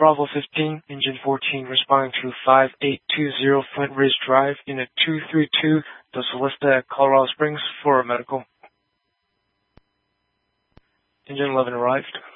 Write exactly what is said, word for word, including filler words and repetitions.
Bravo fifteen, Engine fourteen, responding to five eight two zero Flint Ridge Drive, Unit two three two, Dos Alista at Colorado Springs for a medical. Engine eleven arrived.